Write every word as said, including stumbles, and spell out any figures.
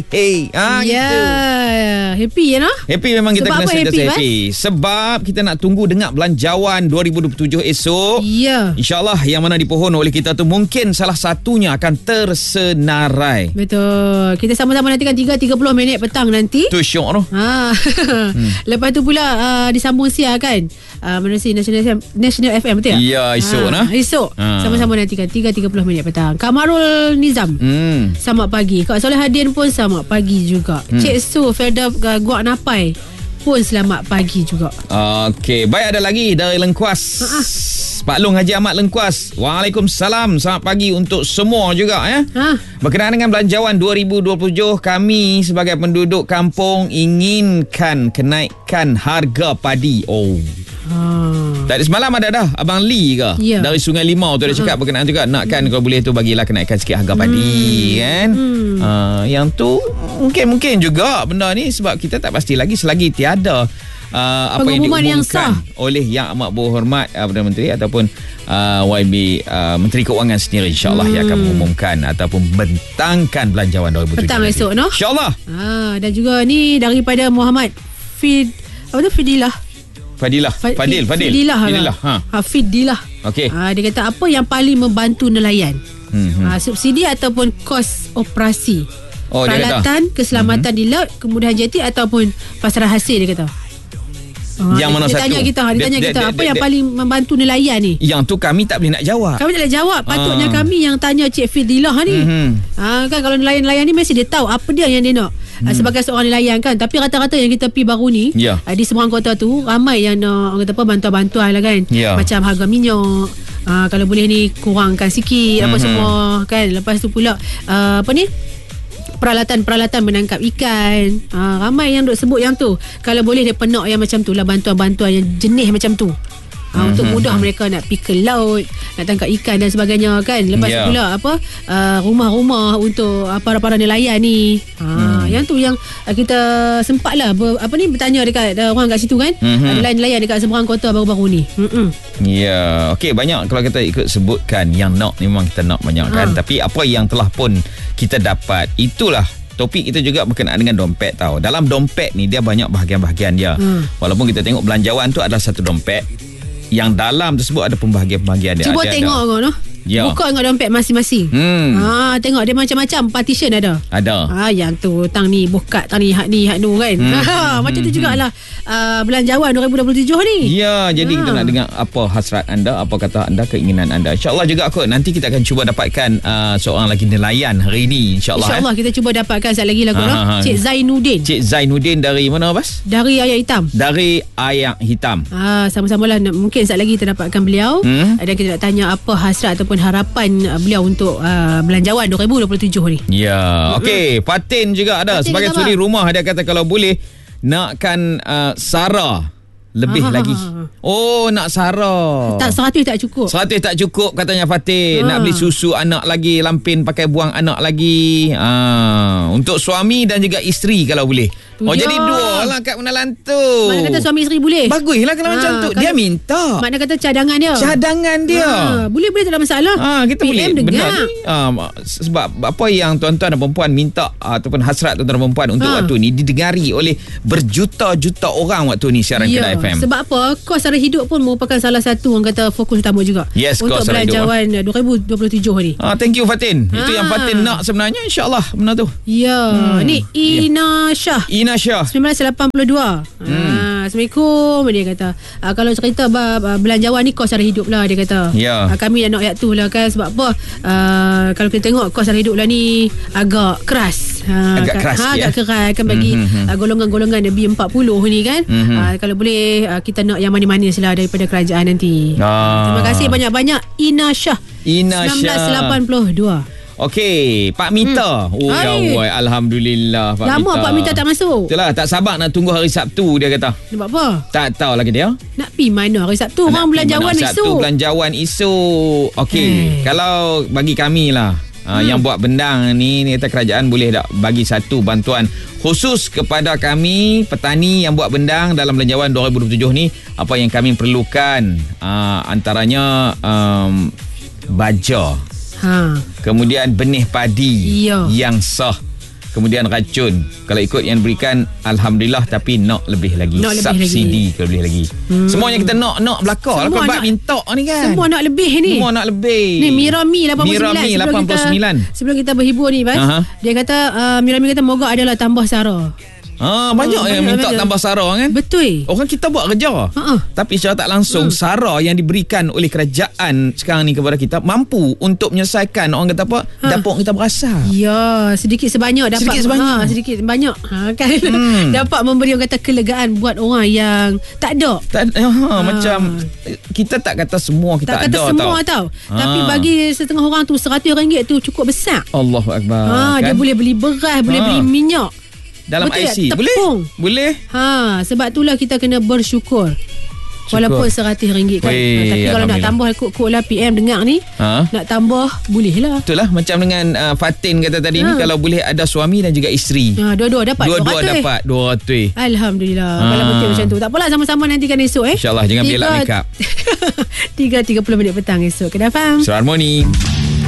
Hey, ah, Ya, gitu. happy ya noh? Happy memang kita Sebab kena apa sentiasa happy, happy. Sebab kita nak tunggu dengar belanjawan dua ribu dua puluh tujuh esok. Ya. InsyaAllah yang mana dipohon oleh kita tu mungkin salah satunya akan tersenarai. Betul. Kita sama-sama nantikan tiga tiga puluh minit petang nanti. Tu syok tu. Ha. hmm. Lepas tu pula uh, disambung siar kan. Uh, menerusi National F M, National F M betul tak? Ya, esok ha. nah. Esok. Ha. Sama-sama nantikan tiga tiga puluh minit petang. Kamarul Nizam. Hmm. Selamat pagi. Kak Solehuddin pun selamat pagi juga. Hmm. Cik Su Felda uh, Guak Napai pun selamat pagi juga. Okey, baik, ada lagi dari Lengkuas. Ha-ha. Pak Long Haji Ahmad Lengkuas. Waalaikumsalam. Selamat pagi untuk semua juga ya. Ha. Berkenaan dengan belanjawan dua ribu dua puluh tujuh, kami sebagai penduduk kampung inginkan kenaikan harga padi. Oh. Ha. Tadi semalam ada dah Abang Lee ke Ya. dari Sungai Limau tu dia cakap uh-huh. berkenaan juga nakkan kalau boleh tu bagilah kenaikan sikit harga padi hmm. kan. Hmm. Uh, yang tu mungkin-mungkin juga benda ni sebab kita tak pasti lagi selagi tiada uh, apa yang diumumkan yang oleh Yang Amat Berhormat uh, Perdana Menteri ataupun uh, Y B uh, Menteri Keuangan sendiri, insya-Allah hmm. yang akan mengumumkan ataupun membentangkan belanjawan dua ribu tujuh belas. Petang esok noh. Insya-Allah. Ha, dan juga ni daripada Muhammad Fid apa tu Fidilah. Fadilah. Fa- Fadil, Fadil. Fidilah. Fidilah. Ha. Ha, Fidilah. Okey. Ha, dia kata apa yang paling membantu nelayan? Hmm. Ha, subsidi ataupun kos operasi. Oh, peralatan keselamatan mm-hmm. di laut, kemudahan jeti ataupun pasaran hasil, dia kata. Ha, yang dia, mana dia satu? Tanya kita, dia, dia tanya dia, kita dia, apa dia, yang dia, paling membantu nelayan ni? Yang tu kami tak boleh nak jawab. Kami tak boleh jawab. Patutnya Ah. kami yang tanya Cik Fidilah ni. Mm-hmm. Ha, kan kalau nelayan-nelayan ni mesti dia tahu apa dia yang dia nak. Hmm. Sebagai seorang nelayan kan. Tapi rata-rata yang kita pergi baru ni, yeah. di seberang kota tu ramai yang nak orang kata apa, bantuan-bantuan lah kan. Yeah. Macam harga minyak, uh, kalau boleh ni kurangkan sikit, mm-hmm. apa semua kan. Lepas tu pula uh, apa ni, peralatan-peralatan menangkap ikan. uh, Ramai yang duk sebut yang tu. Kalau boleh dia penak yang macam tu lah, bantuan-bantuan yang jenis macam tu. Ha, untuk mudah mereka nak pergi ke laut, nak tangkap ikan dan sebagainya kan. Lepas yeah. tu pula apa uh, rumah-rumah untuk uh, para-para nelayan ni. Ha, hmm. yang tu yang uh, kita sempatlah ber, apa ni bertanya dekat uh, orang kat situ kan. Mm-hmm. Uh, nelayan-nelayan dekat seberang kota baru-baru ni. Hmm. Ya, yeah. okey, banyak kalau kita ikut sebutkan yang nak, memang kita nak banyak kan. Ha. Tapi apa yang telah pun kita dapat, itulah topik kita juga berkenaan dengan dompet tau. Dalam dompet ni dia banyak bahagian-bahagian dia. Hmm. Walaupun kita tengok belanjawan tu adalah satu dompet, yang dalam tersebut ada pembahagian-pembahagian dia. Cuba ada, tengok kau noh. Ya. Buka tengok dompet masing-masing. Hmm. Ha, tengok dia macam-macam partition ada. Ada. Ha, yang tu tang ni buka, tang ni hak ni hak nu kan. Hmm. Ha, macam tu jugalah uh, belanjawan dua ribu dua puluh tujuh ni. Ya, jadi ha. kita nak dengar apa hasrat anda, apa kata anda, keinginan anda. InsyaAllah juga kot nanti kita akan cuba dapatkan uh, seorang lagi nelayan hari ini, insyaAllah. InsyaAllah eh. kita cuba dapatkan sekali lagi lah kot. Ha, ha. Cik Zainuddin. Cik Zainuddin dari mana, Bas? Dari Ayak Hitam. Dari Ayak Hitam. Ha, sama-sama lah, mungkin sekali lagi kita dapatkan beliau. Hmm. Dan kita nak tanya apa hasrat ataupun harapan beliau untuk uh, belanjawan dua ribu dua puluh tujuh ni. Ya, okey. Fatin juga ada. Fatin sebagai suri rumah, dia kata kalau boleh nakkan uh, Sarah lebih ha, lagi. Ha, ha. Oh, nak Sarah. Tak, seratus tak cukup. Seratus tak cukup katanya Fatin. Ha. Nak beli susu anak lagi, lampin pakai buang anak lagi. Ha. Untuk suami dan juga isteri kalau boleh. Tu oh, dia. Jadi dua lah kat penalan tu. Mana kata suami isteri boleh? Baguslah kalau ha, macam tu. Dia minta. Makna kata cadangan dia. Cadangan dia. Ha. Boleh-boleh tak ada masalah. Ha, kita P M boleh. dengar. Benar. Ha, sebab apa yang tuan-tuan dan perempuan minta ataupun hasrat tuan-tuan dan perempuan untuk ha. waktu ni didengari oleh berjuta-juta orang waktu ni siaran ya. Kedah F M. Sebab apa? Kos sara hidup pun merupakan salah satu orang kata fokus utama juga. Yes, untuk belanjawan dua ribu dua puluh tujuh ni. Ah, thank you Fatin. Ha. Itu yang Fatin nak sebenarnya, insya-Allah benda tu. Ya. Hmm. Ni Ina ya. Syah. Ina Syah. seribu sembilan ratus lapan puluh dua. Hmm. Ha, Assalamualaikum dia kata. Ah, kalau cerita bab uh, belanjawan ni kos sara hidup lah dia kata. Ya. Ah, kami nak ayat tu lah kan, sebab apa? Uh, kalau kita tengok kos sara hidup lah ni agak keras. Ha, agak keras. Ha, ya? agak keras kan bagi mm-hmm. uh, golongan-golongan B empat puluh ni kan. Mm-hmm. Uh, kalau boleh uh, kita nak yang manis-manis lah daripada kerajaan nanti. Ah. Terima kasih banyak-banyak Ina Syah. Ina Syah. seribu sembilan ratus lapan puluh dua. Okey, Pak Mita. Hmm. Oh ya Allah, alhamdulillah Pak Lama Mita. Lama Pak Mita tak masuk. Itulah, tak sabar nak tunggu hari Sabtu dia kata. Sebab apa? Tak tahu lagi dia. Nak pi mana hari Sabtu? Orang belanjawan esok. Sabtu belanjawan esok. Okey, eh. kalau bagi kami lah, hmm. yang buat bendang ni, ni kata kerajaan boleh tak bagi satu bantuan khusus kepada kami petani yang buat bendang dalam belanjawan dua ribu dua puluh tujuh ni. Apa yang kami perlukan uh, antaranya um, baja. Ha. Kemudian benih padi iya. yang sah. kemudian racun. Kalau ikut yang diberikan, alhamdulillah, tapi nak lebih lagi. Nak lebih subsidi lagi. kalau boleh lagi. Hmm. Semuanya kita nak nak belakang. Lepas bab minta ni kan. Semua nak lebih ni. Semua nak lebih. Ni Mirami lapan puluh sembilan. Mirami lapan puluh sembilan. Sebelum kita, sebelum kita berhibur ni, Bas, uh-huh. dia kata uh, Mirami kata mogok adalah tambah sara. Ah, banyak oh, yang banyak minta banyak. Tambah sara kan. Betul. Orang kita buat kerja. Uh-uh. Tapi secara tak langsung hmm. sara yang diberikan oleh kerajaan sekarang ni kepada kita mampu untuk menyelesaikan orang kata apa? Ha. Dapur kita berasa. Ya, sedikit sebanyak dapat. Sedikit sebanyak. Ha, sedikit banyak. Ha, kan. Hmm. Dapat memberi orang kata kelegaan buat orang yang tak ada. Tak ha, ha. Macam kita tak kata semua kita tak ada tau. Tak kata semua tau. Ha. Tapi bagi setengah orang tu seratus ringgit tu cukup besar. Allahu Akbar. Ha, kan? Dia boleh beli beras, boleh ha. beli minyak. Dalam betul I C tak? Boleh? Boleh. Ha, sebab itulah kita kena bersyukur. Syukur. Walaupun seratus ringgit kan. Wey, ha, tapi kalau nak tambah kod-kod lah P M dengar ni, ha? nak tambah boleh lah. Betul lah. Macam dengan uh, Fatin kata tadi ha. ni, kalau boleh ada suami dan juga isteri. Ha, dua-dua dapat dua-dua dua ratus. Dua-dua dapat dua ratus. Alhamdulillah. Ha. Kalau betul macam tu. Tak apalah, sama-sama nantikan esok eh. InsyaAllah jangan belak make up. tiga tiga puluh minit petang esok. Kedah Faham. Suara Harmoni.